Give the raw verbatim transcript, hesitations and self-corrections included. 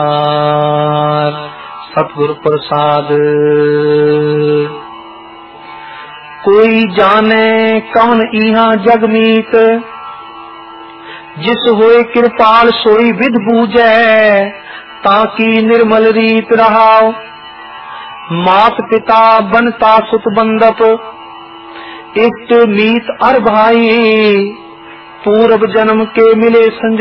सतगुर प्रसाद। कोई जाने कौन इहा जगमीत, जिस होए कृपाल सोई विध बूझै, ताकि निर्मल रीत रहाओ। मात पिता बनता सुत बंदप, इष्ट मीत अर भाई, पूर्व जन्म के मिले संज